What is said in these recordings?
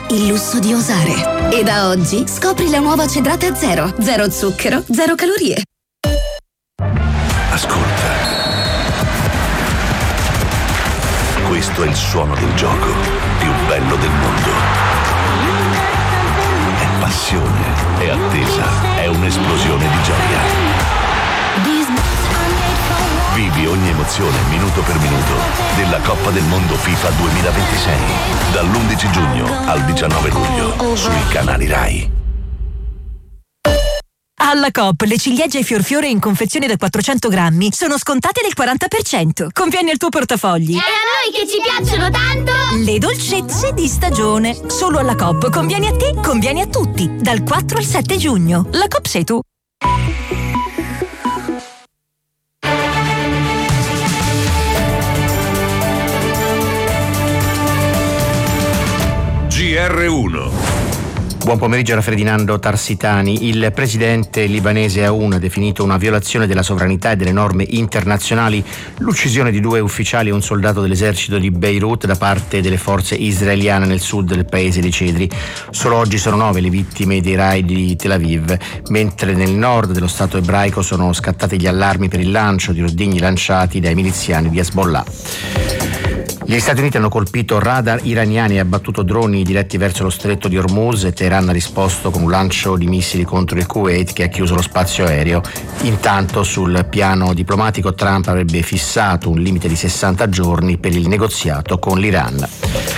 il lusso di osare. E da oggi scopri la nuova Cedrate Zero. Zero zucchero, zero calorie. Ascolta. Questo è il suono del gioco più bello del mondo. È passione, è attesa, è un'esplosione di gioia. Vivi ogni emozione minuto per minuto della Coppa del Mondo FIFA 2026 dall'11 giugno al 19 luglio sui canali Rai. Alla Coop le ciliegie fior in confezione da 400 grammi sono scontate del 40%. Conviene al tuo portafogli. E a noi che ci piacciono tanto! Le dolcezze di stagione. Solo alla Coop. Conviene a te, conviene a tutti. Dal 4 al 7 giugno. La Coop sei tu. GR1. Buon pomeriggio da Ferdinando Tarsitani. Il presidente libanese Aoun ha definito una violazione della sovranità e delle norme internazionali l'uccisione di 2 ufficiali e un soldato dell'esercito di Beirut da parte delle forze israeliane nel sud del paese dei Cedri. Solo oggi sono 9 le vittime dei raid di Tel Aviv, mentre nel nord dello stato ebraico sono scattati gli allarmi per il lancio di ordigni lanciati dai miliziani di Hezbollah. Gli Stati Uniti hanno colpito radar iraniani e abbattuto droni diretti verso lo stretto di Hormuz e Teheran ha risposto con un lancio di missili contro il Kuwait, che ha chiuso lo spazio aereo. Intanto sul piano diplomatico Trump avrebbe fissato un limite di 60 giorni per il negoziato con l'Iran.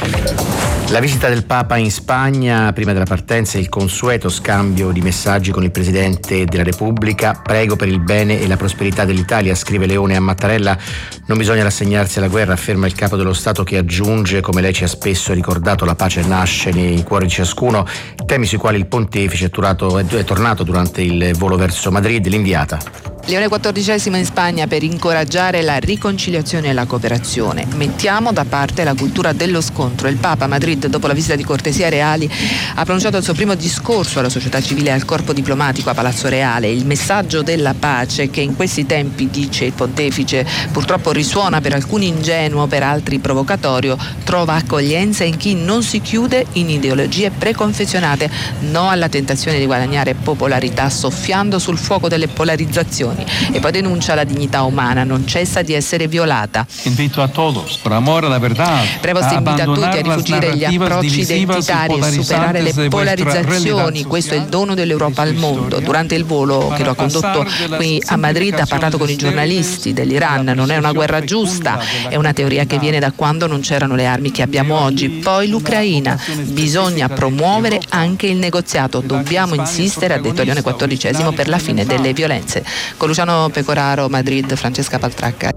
La visita del Papa in Spagna prima della partenza e il consueto scambio di messaggi con il Presidente della Repubblica. Prego per il bene e la prosperità dell'Italia, scrive Leone a Mattarella. Non bisogna rassegnarsi alla guerra, afferma il capo dello Stato, che aggiunge, come lei ci ha spesso ricordato, la pace nasce nei cuori di ciascuno, temi sui quali il pontefice è tornato durante il volo verso Madrid. L'inviata. Leone XIV in Spagna per incoraggiare la riconciliazione e la cooperazione. Mettiamo da parte la cultura dello scontro. Il Papa a Madrid, dopo la visita di cortesia reali, ha pronunciato il suo primo discorso alla società civile e al corpo diplomatico a Palazzo Reale. Il messaggio della pace, che in questi tempi, dice il pontefice, purtroppo risuona per alcuni ingenuo, per altri provocatorio, trova accoglienza in chi non si chiude in ideologie preconfezionate. No alla tentazione di guadagnare popolarità soffiando sul fuoco delle polarizzazioni. E poi denuncia la dignità umana, non cessa di essere violata. Invito a todos, por amor a la verdad, Prevost invita tutti a rifuggire gli approcci identitari e superare le polarizzazioni. Questo è il dono dell'Europa al mondo. Durante il volo che lo ha condotto qui a Madrid ha parlato con i giornalisti dell'Iran. Non è una guerra giusta, è una teoria che viene da quando non c'erano le armi che abbiamo oggi. Poi l'Ucraina, bisogna promuovere anche il negoziato, dobbiamo insistere, ha detto Leone XIV, per la fine delle violenze. Con Luciano Pecoraro, Madrid, Francesca Paltracca.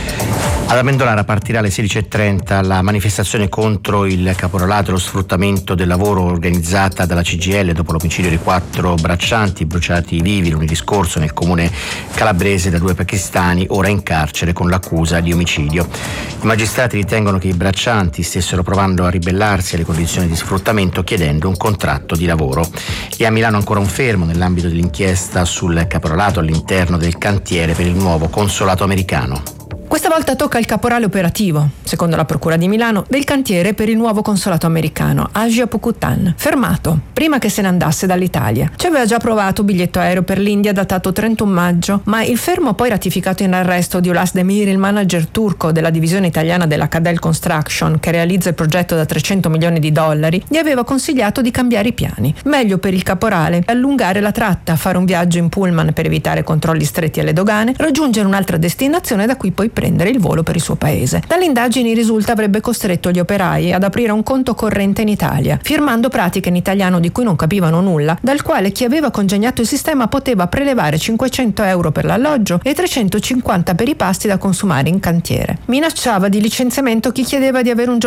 Ad Amendolara partirà alle 16:30 la manifestazione contro il caporalato e lo sfruttamento del lavoro organizzata dalla CGIL dopo l'omicidio di 4 braccianti bruciati vivi lunedì scorso nel comune calabrese da 2 pakistani, ora in carcere con l'accusa di omicidio. I magistrati ritengono che i braccianti stessero provando a ribellarsi alle condizioni di sfruttamento chiedendo un contratto di lavoro. E a Milano ancora un fermo nell'ambito dell'inchiesta sul caporalato all'interno del cantiere per il nuovo consolato americano. Questa volta tocca il caporale operativo, secondo la Procura di Milano, del cantiere per il nuovo consolato americano, Asia Pokutan, fermato prima che se ne andasse dall'Italia. Ci aveva già provato biglietto aereo per l'India datato 31 maggio, ma il fermo poi ratificato in arresto di Ulas Demir, il manager turco della divisione italiana della Cadel Construction, che realizza il progetto da $300 milioni, gli aveva consigliato di cambiare i piani. Meglio per il caporale allungare la tratta, fare un viaggio in pullman per evitare controlli stretti alle dogane, raggiungere un'altra destinazione da cui poi prendere il volo per il suo paese. Dalle indagini risulta avrebbe costretto gli operai ad aprire un conto corrente in Italia, firmando pratiche in italiano di cui non capivano nulla, dal quale chi aveva congegnato il sistema poteva prelevare €500 per l'alloggio e $350 per i pasti da consumare in cantiere. Minacciava di licenziamento chi chiedeva di avere un